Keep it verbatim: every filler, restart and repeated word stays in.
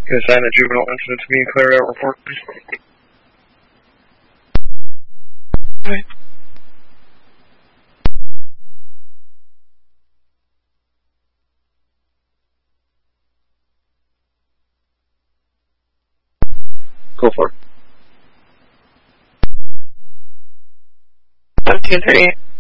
Can you assign a juvenile incident to me and clear out report, please? Right. Go for it. One, two, three.